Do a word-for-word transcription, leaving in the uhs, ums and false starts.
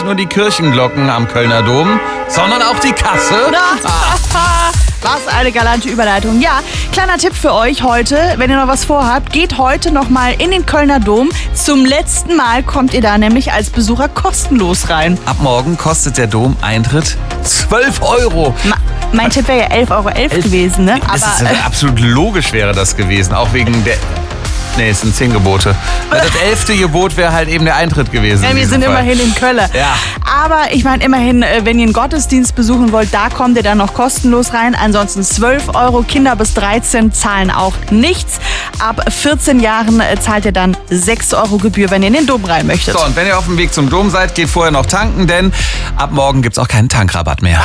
nicht nur die Kirchenglocken am Kölner Dom, sondern auch die Kasse. Was eine galante Überleitung. Ja, kleiner Tipp für euch heute, wenn ihr noch was vorhabt, geht heute noch mal in den Kölner Dom. Zum letzten Mal kommt ihr da nämlich als Besucher kostenlos rein. Ab morgen kostet der Dom Eintritt zwölf Euro. Ma mein Tipp wäre ja elf Euro elf gewesen, ne? Das Aber ist, äh, absolut logisch wäre das gewesen, auch wegen der... Nee, es sind zehn Gebote. Das elfte Gebot wäre halt eben der Eintritt gewesen. Ja, wir sind Fall. immerhin in Köln. Ja. Aber ich meine immerhin, wenn ihr einen Gottesdienst besuchen wollt, da kommt ihr dann noch kostenlos rein. Ansonsten zwölf Euro. Kinder bis dreizehn zahlen auch nichts. Ab vierzehn Jahren zahlt ihr dann sechs Euro Gebühr, wenn ihr in den Dom rein möchtet. So, und wenn ihr auf dem Weg zum Dom seid, geht vorher noch tanken, denn ab morgen gibt's auch keinen Tankrabatt mehr.